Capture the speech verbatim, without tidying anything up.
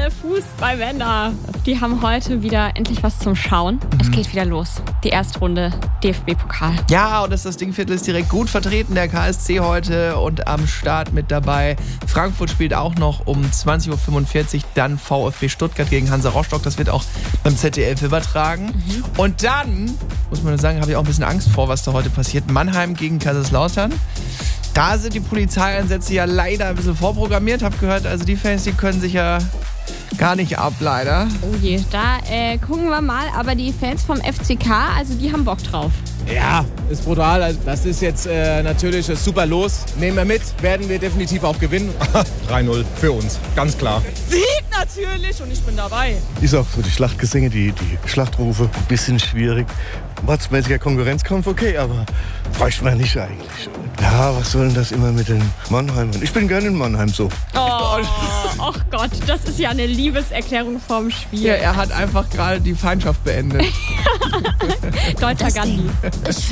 Fußballmänner. Die haben heute wieder endlich was zum Schauen. Mhm. Es geht wieder los. Die erste Runde D F B-Pokal. Ja, und das, das Dingviertel ist direkt gut vertreten. Der K S C heute und am Start mit dabei. Frankfurt spielt auch noch um zwanzig Uhr fünfundvierzig. Dann VfB Stuttgart gegen Hansa Rostock. Das wird auch beim Z D F übertragen. Mhm. Und dann, muss man sagen, habe ich auch ein bisschen Angst vor, was da heute passiert. Mannheim gegen Kaiserslautern. Da sind die Polizeieinsätze ja leider ein bisschen vorprogrammiert. Hab gehört, also die Fans, die können sich ja gar nicht ab, leider. Oh je, da äh, gucken wir mal. Aber die Fans vom F C K, also die haben Bock drauf. Ja, ist brutal. Also das ist jetzt äh, natürlich super los. Nehmen wir mit, werden wir definitiv auch gewinnen. drei null für uns, ganz klar. Sieg natürlich und ich bin dabei. Ist auch so die Schlachtgesänge, die, die Schlachtrofe, ein bisschen schwierig. Mordsmäßiger Konkurrenzkampf, okay, aber bräuchte man nicht eigentlich. Ja, was soll denn das immer mit den Mannheimern? Ich bin gerne in Mannheim so. Oh, ach Gott, das ist ja eine Liebeserklärung vorm Spiel. Ja, er hat einfach gerade die Feindschaft beendet. Deutscher Gandhi.